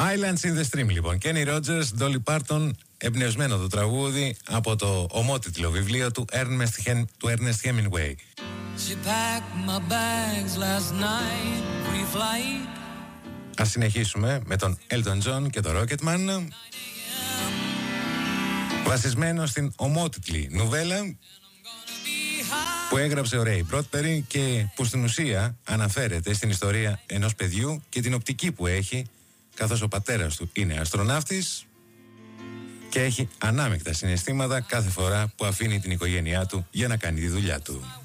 Islands in the Stream, λοιπόν. Kenny Rogers, Dolly Parton, εμπνευσμένο το τραγούδι από το ομότιτλο βιβλίο του Ernest Hemingway. Ας συνεχίσουμε με τον Elton John και το Rocketman, βασισμένο στην ομότιτλη νουβέλα που έγραψε ο Ray Bradbury και που στην ουσία αναφέρεται στην ιστορία ενός παιδιού και την οπτική που έχει, καθώς ο πατέρας του είναι αστροναύτης και έχει ανάμεικτα συναισθήματα κάθε φορά που αφήνει την οικογένειά του για να κάνει τη δουλειά του.